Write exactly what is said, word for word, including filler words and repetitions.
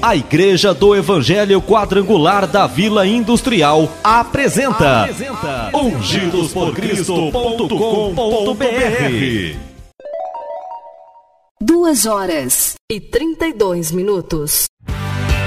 A Igreja do Evangelho Quadrangular da Vila Industrial apresenta, apresenta ungidos por cristo ponto com ponto b r. Duas horas e trinta e dois minutos.